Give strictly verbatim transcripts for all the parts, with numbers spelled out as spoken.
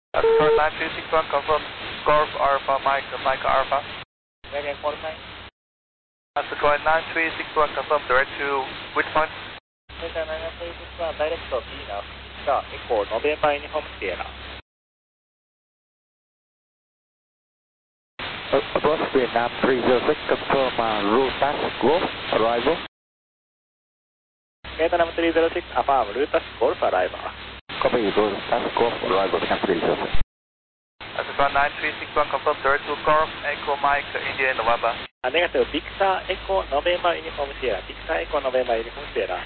Ascot nine three six one, confirm Golf Alpha, Mike, Mike Alpha. Again, qualify. Ascot nine three six one, confirm direct to which point? Delta nine three six one, direct to Venus, Victor, Echo, November, Uniform Sierra. Approach Vietnam three zero six, confirm uh, route task Golf, arrival. Vietnam three zero six, affirm, route task Golf, arrival. Copy, route task Golf, arrival, Vietnam three zero six. Ascot nine three six one, confirm direct to Golf, Echo, Mike, India, November. Negative, Victor, Echo, November, Uniform Sierra, Victor, Echo, November, Uniform Sierra.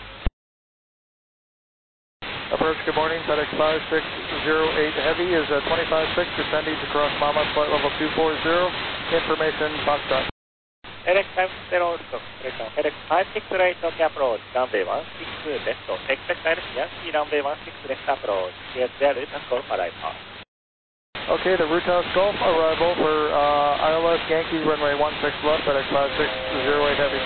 Approach, good morning, FedEx five six zero eight Heavy is at twenty-five six, descending to cross Mama, flight level two four zero, information Foxtrot. FedEx five zero, FedEx five six right, okay, approach, runway one six left, expect direct Yankee, runway one six left approach, yes, there is a Golf arrival. Okay, the route task Golf, arrival for uh, I L S Yankee, runway one six left, FedEx five six zero eight Heavy.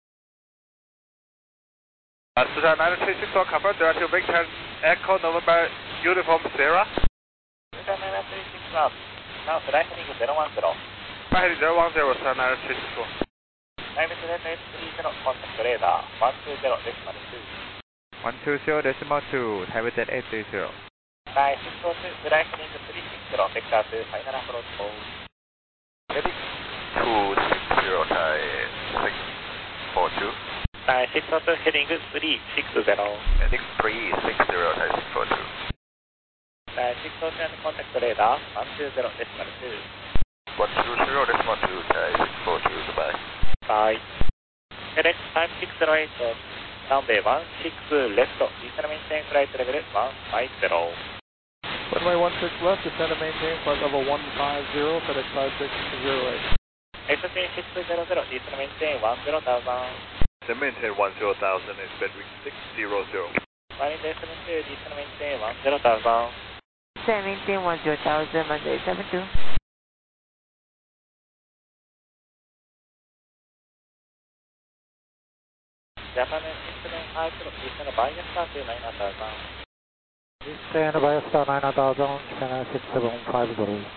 Ascot nine three six one, confirm direct to Victor, Echo, November, Uniform Sierra. Delta nine three six one, now flight heading zero one zero. Flight heading zero one zero, Ascot nine three six one. Direct delta eight three zero, contact radar, one two zero decimal two. one two zero decimal two, Habitat eight three zero. Nine six four two, flight heading three six zero, vector two, final approach hold. Heading two six zero, Thai six four two. Nine six four two, heading three six zero. Heading three six zero, Thai six four two. Nine six four two, and contact radar, one two zero decimal two. one two zero decimal two, Thai six four two, goodbye. Bye. FedEx five six zero eight, runway one six left, descend and maintain flight level one five zero. Runway one six left, descend and maintain flight level one five zero, FedEx five six zero eight. X T six zero zero, descend and maintain one zero thousand. Then maintain one zero thousand is Bedwick six zero zero. One in seven two, descend and maintain one zero thousand. Descend and maintain one zero thousand, Monday seven two. Japan six seven five zero, descend by star to nine thousand. Descend by star nine thousand, China six seven five zero.